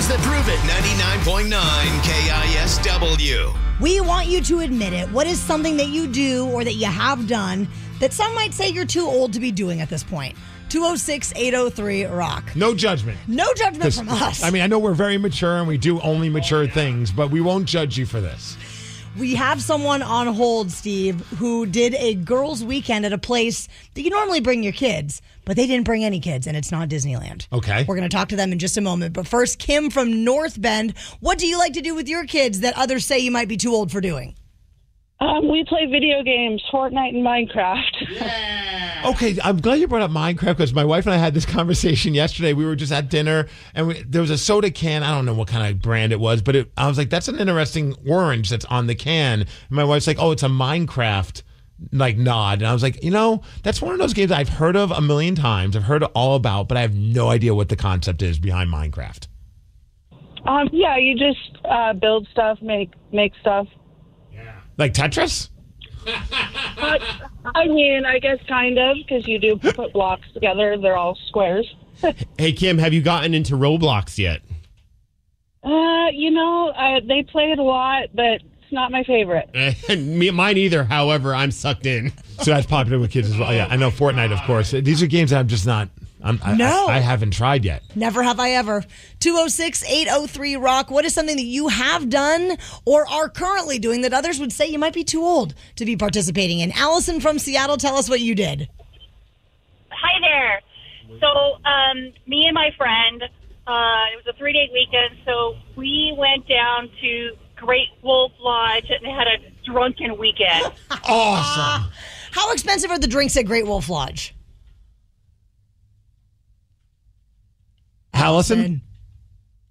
Claims that prove it. 99.9 KISW. We want you to admit it. What is something that you do or that you have done that some might say you're too old to be doing at this point? 206-803-ROCK. No judgment. No judgment from us. I mean, I know we're very mature and we do only mature things, but we won't judge you for this. We have someone on hold, Steve, who did a girls' weekend at a place that you normally bring your kids, but they didn't bring any kids, and it's not Disneyland. Okay. We're going to talk to them in just a moment. But first, Kim from North Bend. What do you like to do with your kids that others say you might be too old for doing? We play video games, Fortnite and Minecraft. Yeah. Okay, I'm glad you brought up Minecraft because my wife and I had this conversation yesterday. We were just at dinner and there was a soda can. I don't know what kind of brand it was, but I was like, that's an interesting orange that's on the can. And my wife's like, oh, it's a Minecraft nod. And I was like, that's one of those games I've heard of a million times. I've heard all about, but I have no idea what the concept is behind Minecraft. Yeah, you just build stuff, make stuff. Like Tetris? I mean, I guess kind of, because you do put blocks together. They're all squares. Hey, Kim, have you gotten into Roblox yet? They play it a lot, but it's not my favorite. Mine either, however, I'm sucked in. So that's popular with kids as well. Yeah, I know Fortnite, of course. These are games that I'm just not... I haven't tried yet. Never have I ever. 206-803-ROCK. What is something that you have done or are currently doing that others would say you might be too old to be participating in? Allison from Seattle, tell us what you did. Hi there. So me and my friend, it was a 3-day weekend, so we went down to Great Wolf Lodge and had a drunken weekend. Awesome. How expensive are the drinks at Great Wolf Lodge? Allison?